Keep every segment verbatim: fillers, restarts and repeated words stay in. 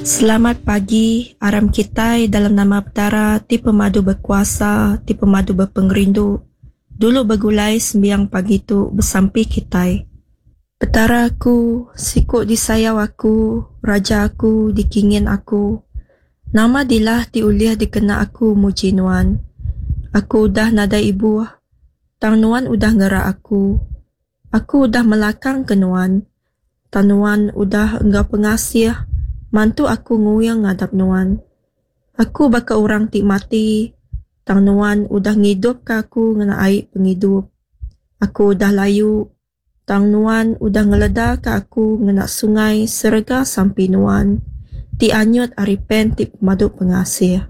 Selamat pagi, aram kitai dalam nama Petara, ti pemadu berkuasa, ti pemadu berpengerindu. Dulu bergulai sembiang pagi tu bersampi kitai. Petara aku, sikut disayau aku, raja aku, dikingin aku. Nama dilah ti uliah dikena aku muji nuan. Aku udah nada ibu, tang nuan udah ngera aku. Aku udah melakang ke nuan. Tang nuan udah enggak pengasih. Mantu aku nguyang ngadap nuan. Aku baka orang ti mati. Tang nuan udah ngidup ke aku ngena air pengidup. Aku udah layu. Tang nuan udah ngeleda ke aku ngena sungai serega sampai nuan. Ti anyut aripen ti pemadu pengasih.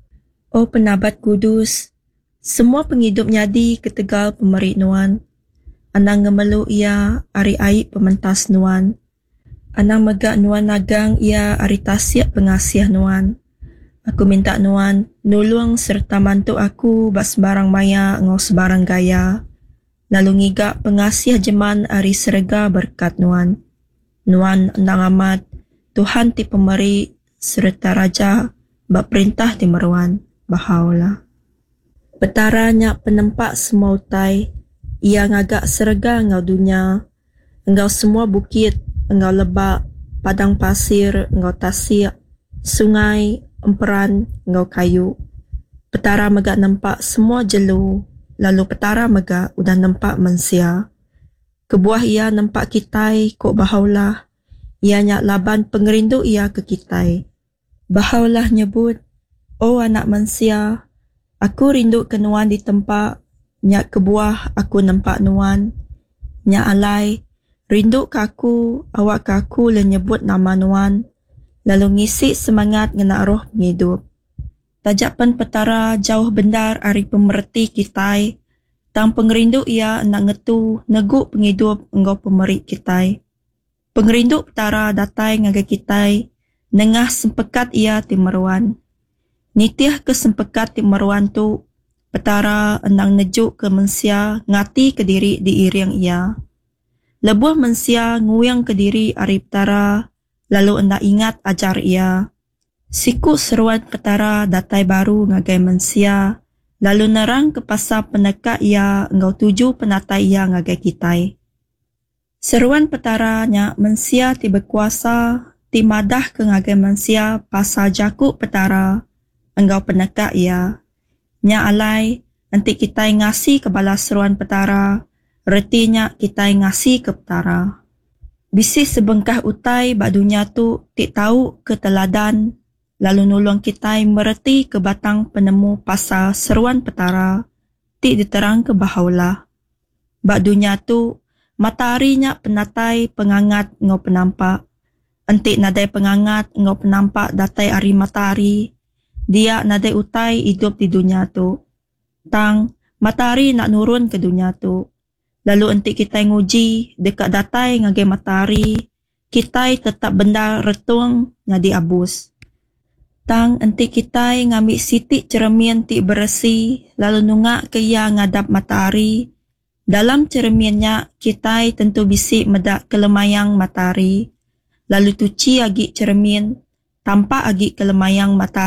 Oh penabat kudus. Semua pengidup nyadi ketegal pemeri nuan. Anang ngemelu ia ari air pementas nuan. Anang megak nuan nagang ia ari tasyak pengasih nuan. Aku minta nuan nulung serta mantu aku bak sebarang maya ngau sebarang gaya. Lalu ngigak pengasih jeman ari serega berkat nuan. Nuan endang amat Tuhan ti pemeri serta raja bak perintah ti meruan. Bahaula. Petaranya penempak semua utai. Ia ngagak serega ngau dunia. Engkau semua bukit. Engkau lebak, padang pasir, engkau tasik, sungai, emperan, engkau kayu. Petara megak nampak semua jelu, lalu petara megak udah nampak mensia. Kebuah ia nampak kitai, kok bahaulah, ia nyak laban pengerindu ia ke kitai. Bahaulah nyebut, oh anak mensia, aku rindu ke nuan di tempat, nyak kebuah aku nampak nuan, nyak alai, rindu ke aku, awak ke aku le nyebut nama nuan, lalu ngisi semangat ngena roh penghidup. Tajapan petara jauh bendar ari pemerti kitai, tang pengerindu ia nak ngetu neguk penghidup engkau pemeri kitai. Pengerindu petara datai ngagai kitai, nengah sempekat ia timeruan. Nitiah ke sempekat timeruan tu, petara endang nejuk ke mensia ngati ke diri diiring ia. Lebuh mensia nguyang ke diri ari petara, lalu enda ingat ajar ia. Siku seruan petara datai baru ngagai mensia, lalu nerang ke pasar peneka ia engkau tuju penata ia ngagai kitai. Seruan petara nyak mensia ti berkuasa, ti madah ke ngagai mensia pasal jakuk petara, engkau peneka ia. Nyak alai, nanti kitai ngasi ke balas seruan petara, retinya kita ngasih ke petara. Bisi sebengkah utai bak dunia tu tik tahu ke teladan, lalu nulung kita mereti ke batang penemu pasal seruan petara, tik diterang ke bahaulah. Bak dunia tu, mataharinya penatai pengangat ngau penampak. Entik nadai pengangat ngau penampak datai ari matahari, dia nadai utai hidup di dunia tu. Tang, matahari nak nurun ke dunia tu. Lalu entik kita nguji dekat datai ngagai matahari, kita tetap benda retung nyadi abus. Tang entik kita ngambil sitik cermin tik beresi, lalu nungak ke ia ngadap matahari. Dalam cerminnya kita tentu bisik medak kelemayang matahari. Lalu tuci agi cermin, tampak agi kelemayang matahari.